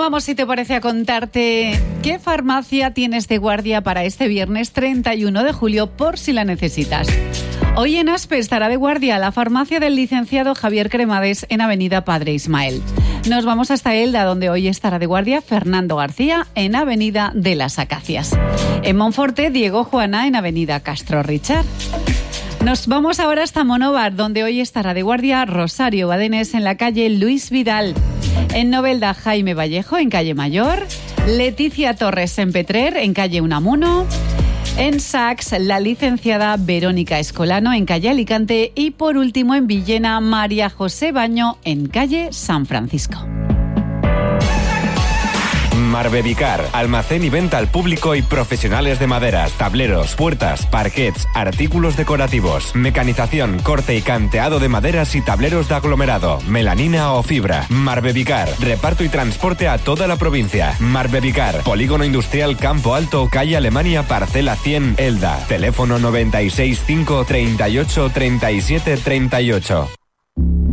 vamos, si te parece, a contarte qué farmacia tienes de guardia para este viernes 31 de julio por si la necesitas. Hoy en Aspe estará de guardia la farmacia del licenciado Javier Cremades en Avenida Padre Ismael. Nos vamos hasta Elda, donde hoy estará de guardia Fernando García en Avenida de las Acacias. En Monforte, Diego Juana en Avenida Castro Richard. Nos vamos ahora hasta Monóvar, donde hoy estará de guardia Rosario Badenes en la calle Luis Vidal. En Novelda, Jaime Vallejo en calle Mayor. Leticia Torres en Petrer en calle Unamuno. En Sax, la licenciada Verónica Escolano en calle Alicante. Y por último, en Villena, María José Baño en calle San Francisco. Marbevicar, almacén y venta al público y profesionales de maderas, tableros, puertas, parquets, artículos decorativos, mecanización, corte y canteado de maderas y tableros de aglomerado, melanina o fibra. Marbevicar, reparto y transporte a toda la provincia. Marbevicar, Polígono Industrial Campo Alto, calle Alemania, parcela 100, Elda. Teléfono 96 5 38 37 38.